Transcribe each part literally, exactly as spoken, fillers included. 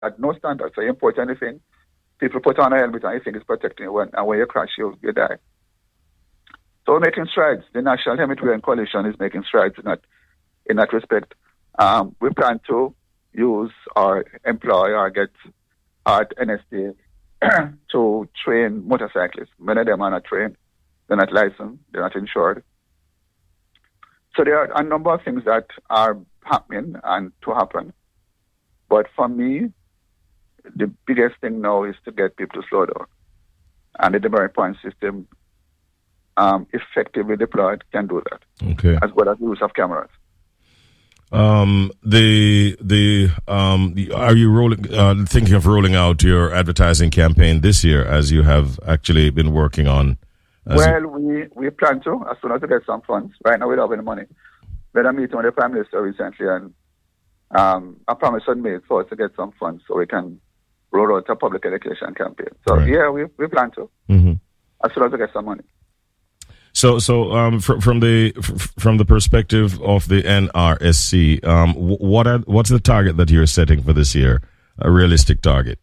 had no standard. So you import anything, people put on a helmet and you think it's protecting you, when, and when you crash, you, you die. So we're making strides. The National Helmet Wearing Coalition is making strides in that, in that respect. Um, we plan to use or employ or get our N S D to train motorcyclists. Many of them are not trained. They're not licensed. They're not insured. So there are a number of things that are happening and to happen. But for me, the biggest thing now is to get people to slow down. And the demerit point system, um, effectively deployed, can do that. Okay. As well as the use of cameras. Um, the the um, the, are you rolling uh, thinking of rolling out your advertising campaign this year, as you have actually been working on? Well, you... we we plan to as soon as we get some funds. Right now, we don't have any money. We had a meeting with the Prime Minister recently, and um, a promise was made for us to get some funds so we can roll out a public education campaign. So right. yeah, we we plan to mm-hmm. as soon as we get some money. So, so um, fr- from the f- from the perspective of the N R S C, um, w- what are, what's the target that you're setting for this year? A realistic target?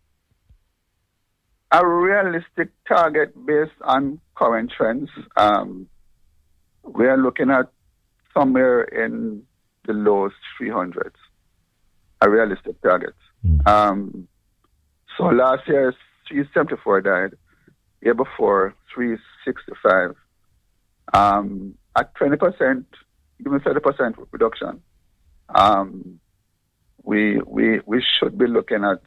A realistic target based on current trends. Um, we are looking at somewhere in the low three hundreds. A realistic target. Mm. Um, so last year, three seventy-four died. Year before, three sixty-five. Um, at twenty percent, even thirty percent reduction, um, we we we should be looking at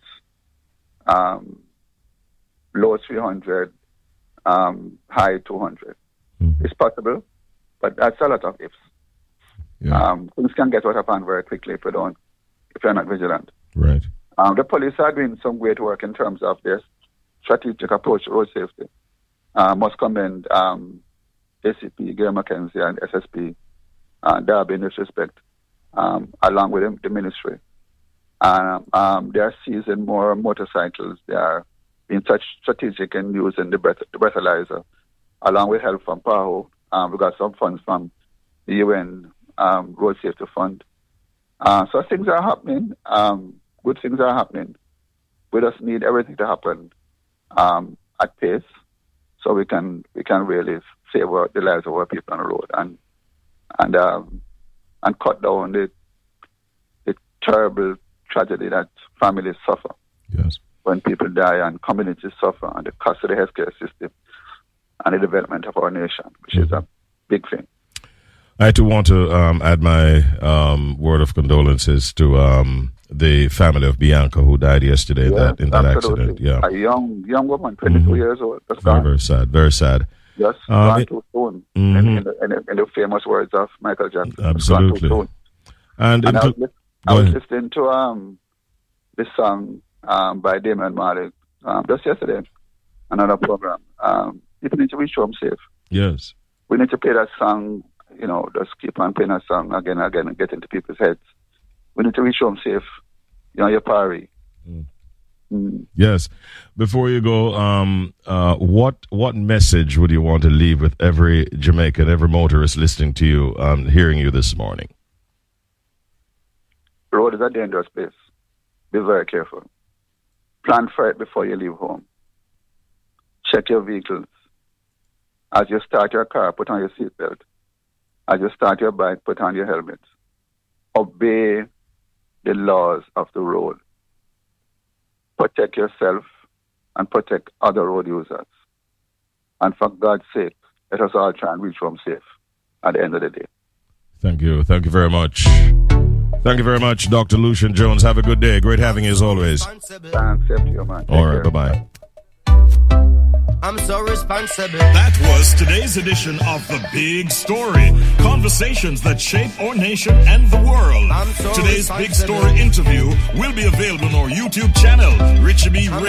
um, low three hundred, um, high two hundred. Mm-hmm. It's possible, but that's a lot of ifs. Yeah. Um, things can get out of hand very quickly if you don't, if you're not vigilant. Right. Um, the police are doing some great work in terms of their strategic approach to road safety. Uh, must commend um, A C P, Gary McKenzie, and S S P, uh, Derby in this respect, um, along with the, the ministry. Um, um, they are seizing more motorcycles. They are being such strategic in using the, breath, the breathalyzer, along with help from P A H O. Um, we got some funds from the U N um, Road Safety Fund. Uh, so things are happening. Um, good things are happening. We just need everything to happen um, at pace, so we can we can really save our, the lives of our people on the road and and um, and cut down the the terrible tragedy that families suffer. Yes. When people die and communities suffer, and the cost of the healthcare system and the development of our nation, which mm-hmm. is a big thing. I too want to um, add my um, word of condolences to um, the family of Bianca, who died yesterday in yeah, that in that absolutely. accident. Yeah, a young young woman, twenty-two mm-hmm. years old. That's very gone. very sad. Very sad. Yes, um, gone it, too soon. Mm-hmm. In, in, the, in, the, in the famous words of Michael Jackson. Absolutely. Gone too soon. And, and I was, li- I was listening to um this song um by Damian Marley um, just yesterday, another program. Um, people need to reach home safe. Yes. We need to play that song. You know, just keep on playing that song again and again and get into people's heads. We need to reach home safe. You know, your party. Mm. Mm. Yes. Before you go, um, uh, what what message would you want to leave with every Jamaican, every motorist listening to you, um, hearing you this morning? The road is a dangerous place. Be very careful. Plan for it before you leave home. Check your vehicles. As you start your car, put on your seatbelt. As you start your bike, put on your helmet. Obey the laws of the road. Protect yourself and protect other road users. And for God's sake, let us all try and reach home safe at the end of the day. Thank you. Thank you very much. Thank you very much, Doctor Lucian Jones. Have a good day. Great having you as always. Thanks, same to you, man. All right, bye-bye. I'm so responsible. That was today's edition of The Big Story. Conversations that shape our nation and the world. I'm so Today's Big Story interview will be available on our YouTube channel, Richie B Radio.